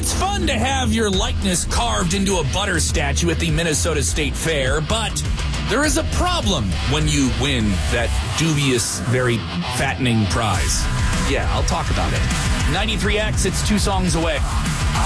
It's fun to have your likeness carved into a butter statue at the Minnesota State Fair, but there is a problem when you win that dubious, very fattening prize. Yeah, I'll talk about it. 93X, it's 2 songs away.